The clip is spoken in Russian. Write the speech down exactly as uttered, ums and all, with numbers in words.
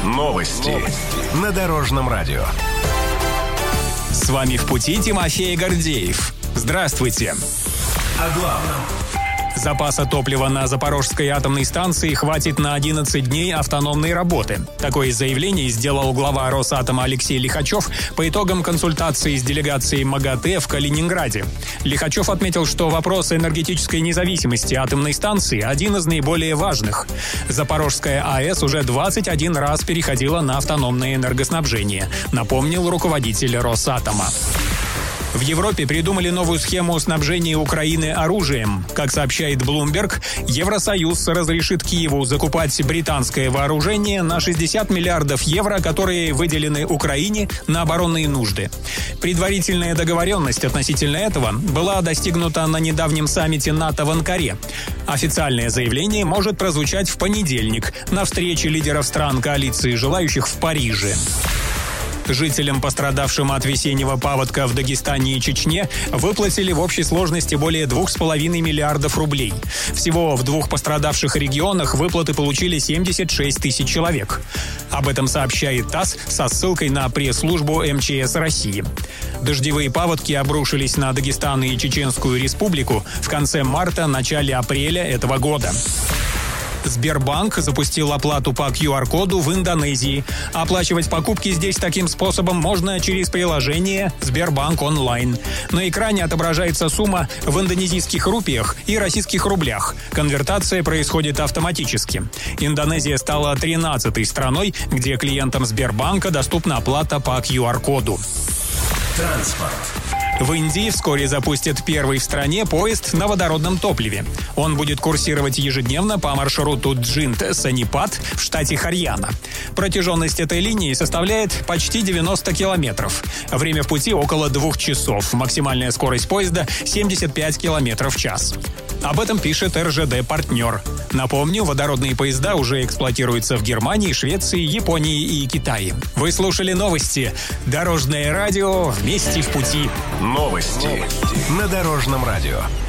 Новости на Дорожном радио. С вами в пути Тимофей Гордеев. Здравствуйте. О главном. Запаса топлива на Запорожской атомной станции хватит на одиннадцать дней автономной работы. Такое заявление сделал глава Росатома Алексей Лихачев по итогам консультации с делегацией МАГАТЭ в Калининграде. Лихачев отметил, что вопрос энергетической независимости атомной станции один из наиболее важных. Запорожская АЭС уже двадцать один раз переходила на автономное энергоснабжение, напомнил руководитель Росатома. В Европе придумали новую схему снабжения Украины оружием. Как сообщает Bloomberg, Евросоюз разрешит Киеву закупать британское вооружение на шестьдесят миллиардов евро, которые выделены Украине на оборонные нужды. Предварительная договоренность относительно этого была достигнута на недавнем саммите НАТО в Анкаре. Официальное заявление может прозвучать в понедельник на встрече лидеров стран коалиции желающих в Париже. Жителям, пострадавшим от весеннего паводка в Дагестане и Чечне, выплатили в общей сложности более двух с половиной миллиардов рублей. Всего в двух пострадавших регионах выплаты получили семьдесят шесть тысяч человек. Об этом сообщает ТАСС со ссылкой на пресс-службу эм че эс России. Дождевые паводки обрушились на Дагестан и Чеченскую республику в конце марта-начале апреля этого года. Сбербанк запустил оплату по ку ар коду в Индонезии. Оплачивать покупки здесь таким способом можно через приложение «Сбербанк онлайн». На экране отображается сумма в индонезийских рупиях и российских рублях. Конвертация происходит автоматически. Индонезия стала тринадцатой страной, где клиентам Сбербанка доступна оплата по ку ар коду. Транспорт. В Индии вскоре запустят первый в стране поезд на водородном топливе. Он будет курсировать ежедневно по маршруту Джинд-Сонипат в штате Харьяна. Протяженность этой линии составляет почти девяносто километров. Время в пути около двух часов. Максимальная скорость поезда семьдесят пять километров в час. Об этом пишет эр жэ дэ «Партнер». Напомню, водородные поезда уже эксплуатируются в Германии, Швеции, Японии и Китае. Вы слушали новости. Дорожное радио. Вместе в пути. Новости на Дорожном радио.